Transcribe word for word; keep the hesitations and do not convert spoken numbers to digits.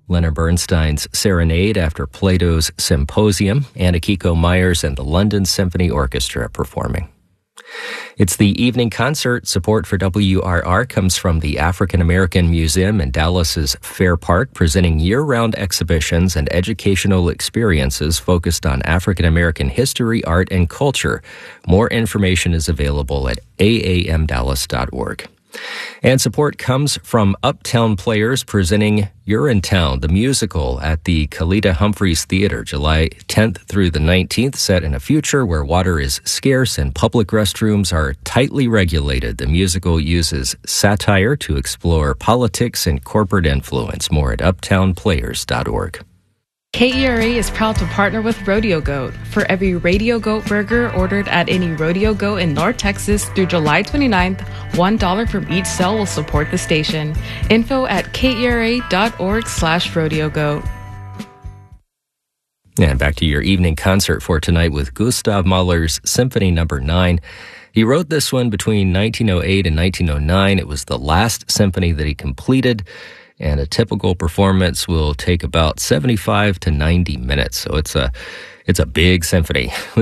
Leonard Bernstein's Serenade after Plato's Symposium, and Akiko Myers and the London Symphony Orchestra performing. It's the evening concert. Support for W R R comes from the African American Museum in Dallas's Fair Park, presenting year-round exhibitions and educational experiences focused on African American history, art, and culture. More information is available at a a m dallas dot org. And support comes from Uptown Players presenting You're in Town, the musical at the Kalita Humphreys Theater, July tenth through the nineteenth, set in a future where water is scarce and public restrooms are tightly regulated. The musical uses satire to explore politics and corporate influence. More at uptown players dot org. K E R A is proud to partner with Rodeo Goat. For every Radio Goat burger ordered at any Rodeo Goat in North Texas through July twenty-ninth, one dollar from each sale will support the station. Info at k e r a dot org slash rodeo goat. And back to your evening concert for tonight with Gustav Mahler's Symphony Number nine. He wrote this one between nineteen oh eight and nineteen oh nine. It was the last symphony that he completed, and a typical performance will take about seventy-five to ninety minutes. So it's a it's a big symphony.